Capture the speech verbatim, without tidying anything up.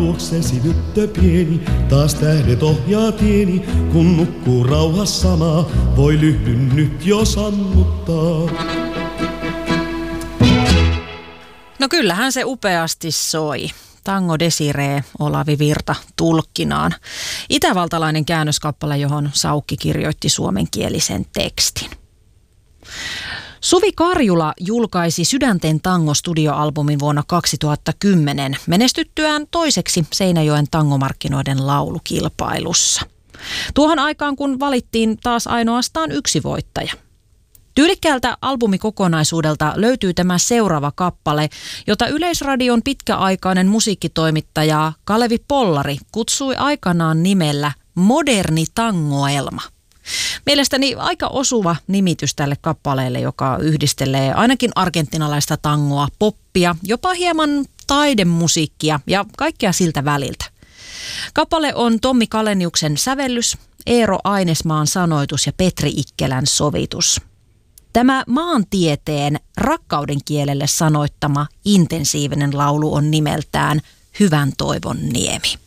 luoksesi tyttö pieni, taas tähdet ohjaa tieni, kun nukkuu rauhassa maa, voi lyhdyn nyt jo sammuttaa. No kyllähän se upeasti soi. Tango Desiree Olavi Virta tulkkinaan. Itävaltalainen käännöskappale, johon Saukki kirjoitti suomenkielisen tekstin. Suvi Karjula julkaisi Sydänten tango-studioalbumin vuonna kaksituhattakymmenen menestyttyään toiseksi Seinäjoen tangomarkkinoiden laulukilpailussa. Tuohon aikaan, kun valittiin taas ainoastaan yksi voittaja. Tyylikkäältä albumikokonaisuudelta löytyy tämä seuraava kappale, jota Yleisradion pitkäaikainen musiikkitoimittaja Kalevi Pollari kutsui aikanaan nimellä Moderni tangoelma. Mielestäni aika osuva nimitys tälle kappaleelle, joka yhdistelee ainakin argentinalaista tangoa, poppia, jopa hieman taidemusiikkia ja kaikkea siltä väliltä. Kappale on Tommi Kaleniuksen sävellys, Eero Ainesmaan sanoitus ja Petri Ikkelän sovitus. Tämä maantieteen rakkauden kielelle sanoittama intensiivinen laulu on nimeltään Hyvän toivon niemi.